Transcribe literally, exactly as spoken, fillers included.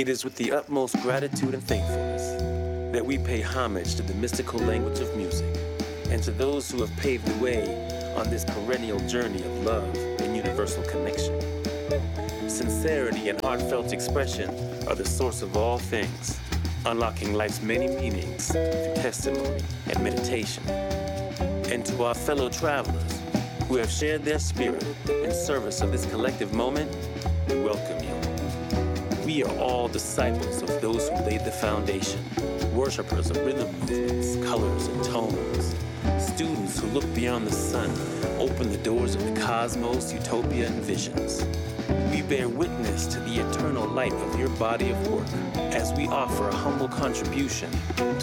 It is with the utmost gratitude and thankfulness that we pay homage to the mystical language of music and to those who have paved the way on this perennial journey of love and universal connection. Sincerity and heartfelt expression are the source of all things, unlocking life's many meanings through testimony and meditation. And to our fellow travelers who have shared their spirit in service of this collective moment, we welcome you. We are all disciples of those who laid the foundation, worshipers of rhythm movements, colors, and tones, students who look beyond the sun, open the doors of the cosmos, utopia, and visions. We bear witness to the eternal light of your body of work as we offer a humble contribution to